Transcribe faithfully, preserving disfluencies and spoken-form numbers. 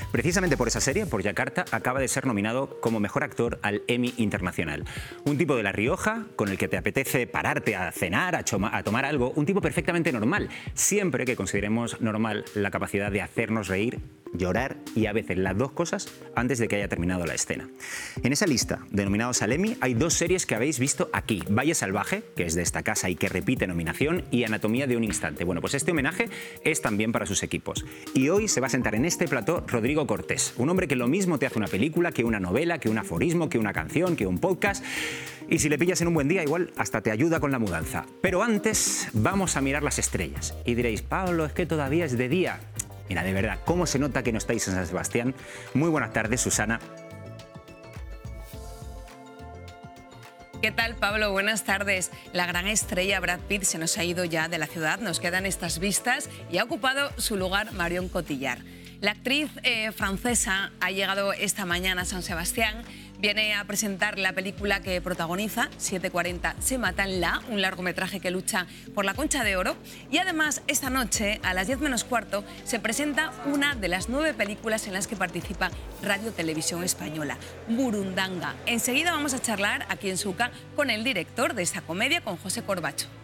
Precisamente por esa serie, por Yakarta, acaba de ser nominado como mejor actor al Emmy Internacional. Un tipo de La Rioja, con el que te apetece pararte a cenar, a, choma, a tomar algo, un tipo perfectamente normal, siempre que consideremos normal la capacidad de hacernos reír, llorar y a veces las dos cosas antes de que haya terminado la escena. En esa lista de nominados al Emmy hay dos series que habéis visto aquí: Valle Salvaje, que es de esta casa y que repite nominación, y Anatomía de un instante. Bueno, pues este homenaje es también para sus equipos. Y hoy se va a sentar en este plató Rodrigo Cortés, un hombre que lo mismo te hace una película, que una novela, que un aforismo, que una canción, que un podcast. Y si le pillas en un buen día, igual hasta te ayuda con la mudanza. Pero antes vamos a mirar las estrellas. Y diréis, Pablo, es que todavía es de día. Mira, de verdad, ¿cómo se nota que no estáis en San Sebastián? Muy buenas tardes, Susana. ¿Qué tal, Pablo? Buenas tardes. La gran estrella Brad Pitt se nos ha ido ya de la ciudad, nos quedan estas vistas y ha ocupado su lugar Marion Cotillard. La actriz eh, francesa ha llegado esta mañana a San Sebastián. Viene a presentar la película que protagoniza, siete cuarenta Se matan la, un largometraje que lucha por la Concha de Oro. Y además, esta noche, a las diez menos cuarto, se presenta una de las nueve películas en las que participa Radio Televisión Española, Burundanga. Enseguida vamos a charlar aquí en Suca con el director de esta comedia, con José Corbacho.